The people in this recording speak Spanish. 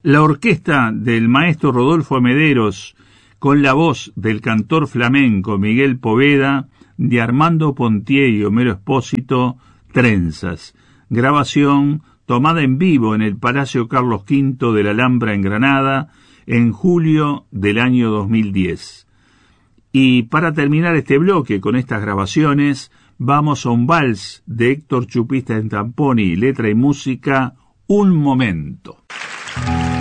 La orquesta del maestro Rodolfo Mederos, con la voz del cantor flamenco Miguel Poveda, de Armando Pontier y Homero Espósito, Trenzas, grabación tomada en vivo en el Palacio Carlos V de la Alhambra en Granada en julio del año 2010. Y para terminar este bloque con estas grabaciones, vamos a un vals de Héctor Chupista en Tamponi, letra y música, Un Momento.